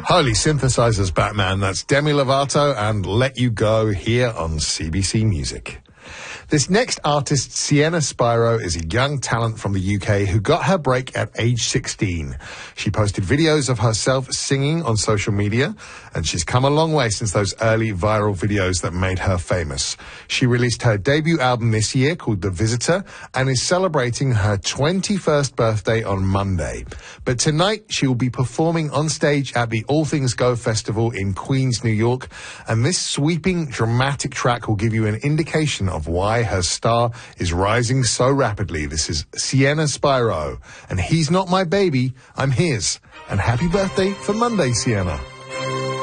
Holy synthesizers, Batman. That's Demi Lovato and Let You Go here on CBC Music. This next artist, Sienna Spiro, is a young talent from the UK who got her break at age 16. She posted videos of herself singing on social media, and she's come a long way since those early viral videos that made her famous. She released her debut album this year called The Visitor and is celebrating her 21st birthday on Monday. But tonight, she will be performing on stage at the All Things Go Festival in Queens, New York, and this sweeping, dramatic track will give you an indication of why her star is rising so rapidly. This is Sienna Spiro, and He's Not My Baby, I'm His. And happy birthday for Monday, Sienna.